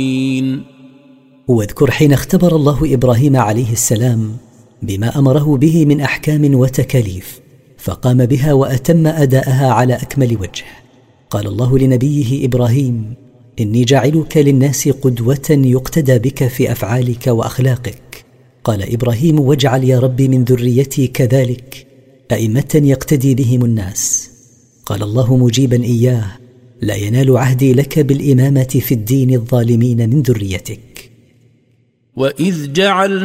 واذكر حين اختبر الله إبراهيم عليه السلام بما أمره به من أحكام وتكاليف، فقام بها وأتم أداءها على أكمل وجه. قال الله لنبيه إبراهيم: إني جاعلك للناس قدوة يقتدى بك في أفعالك وأخلاقك. قال إبراهيم: واجعل يا رب من ذريتي كذلك أئمة يقتدي بهم الناس. قال الله مجيبا إياه: لا ينال عهدي لك بالإمامة في الدين الظالمين من ذريتك. وإذ جعلنا